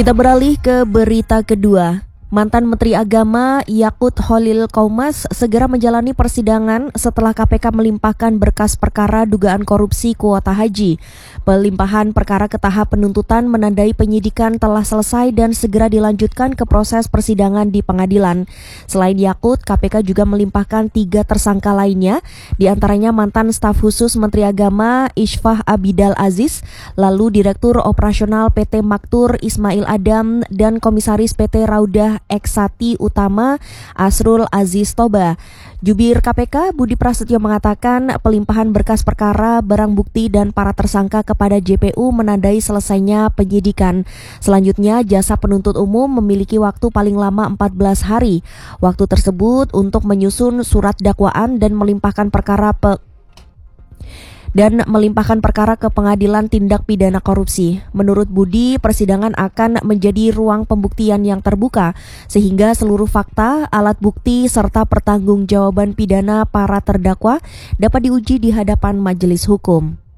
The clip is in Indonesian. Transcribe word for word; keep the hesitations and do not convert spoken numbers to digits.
Kita beralih ke berita kedua. Mantan Menteri Agama Yakut Khalil Qaumas segera menjalani persidangan setelah K P K melimpahkan berkas perkara dugaan korupsi kuota haji. Pelimpahan perkara ke tahap penuntutan menandai penyidikan telah selesai dan segera dilanjutkan ke proses persidangan di pengadilan. Selain Yakut, K P K juga melimpahkan tiga tersangka lainnya, di antaranya mantan staf khusus Menteri Agama Isfah Abidal Aziz, lalu Direktur Operasional P T Maktur Ismail Adam, dan Komisaris P T Raudah Eksati Utama Asrul Aziz Toba. Jubir K P K Budi Prasetyo mengatakan pelimpahan berkas perkara, barang bukti dan para tersangka kepada J P U menandai selesainya penyidikan. Selanjutnya, jasa penuntut umum memiliki waktu paling lama empat belas hari. Waktu tersebut untuk menyusun surat dakwaan dan melimpahkan perkara pe dan melimpahkan perkara ke Pengadilan Tindak Pidana Korupsi. Menurut Budi, persidangan akan menjadi ruang pembuktian yang terbuka, sehingga seluruh fakta, alat bukti, serta pertanggungjawaban pidana para terdakwa dapat diuji di hadapan majelis hukum.